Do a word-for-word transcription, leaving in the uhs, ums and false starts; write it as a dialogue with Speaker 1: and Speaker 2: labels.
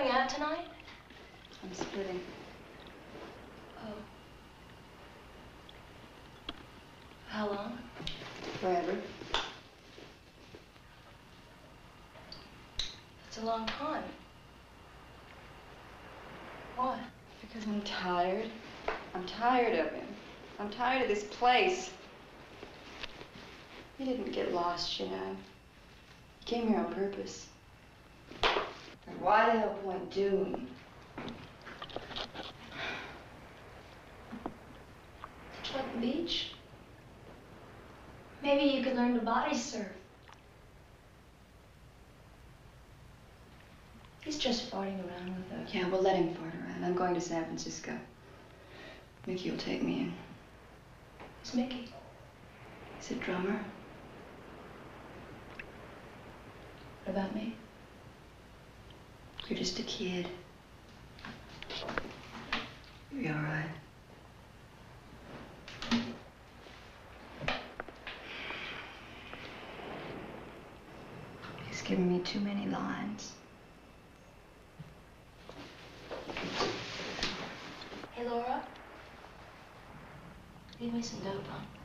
Speaker 1: going out tonight?
Speaker 2: I'm splitting.
Speaker 1: Oh. How long?
Speaker 2: Forever.
Speaker 1: That's a long time. Why?
Speaker 2: Because I'm tired. I'm tired of him. I'm tired of this place. He didn't get lost, you know. He came here on purpose. And why the hell point Doom?
Speaker 1: Detroit Beach? Maybe you could learn to body surf. He's just farting around with her.
Speaker 2: Yeah, we'll let him fart around. I'm going to San Francisco. Mickey will take me in.
Speaker 1: Who's Mickey?
Speaker 2: He's a drummer.
Speaker 1: What about me?
Speaker 2: You're just a kid. You'll be all right. He's given me too many lines.
Speaker 1: Hey, Laura. Leave me some dope, huh?